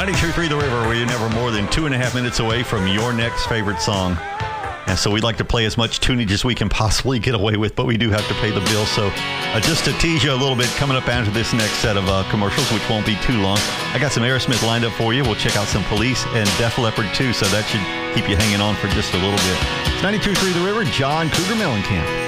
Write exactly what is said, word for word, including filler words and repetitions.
ninety-two point three The River, where you're never more than two and a half minutes away from your next favorite song. And so we'd like to play as much tunage as we can possibly get away with, but we do have to pay the bill. So uh, just to tease you a little bit, coming up after this next set of uh, commercials, which won't be too long, I got some Aerosmith lined up for you. We'll check out some Police and Def Leppard too, so that should keep you hanging on for just a little bit. It's ninety-two point three The River, John Cougar Mellencamp.